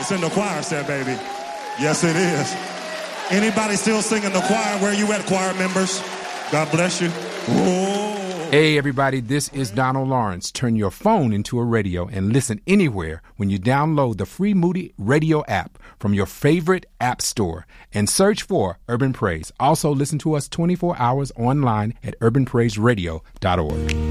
It's in the choir set, baby. Yes, it is. Anybody still singing the choir? Where you at, choir members? God bless you. Whoa. Hey, everybody, this is Donald Lawrence. Turn your phone into a radio and listen anywhere when you download the free Moody Radio app from your favorite app store and search for Urban Praise. Also, listen to us 24 hours online at urbanpraiseradio.org.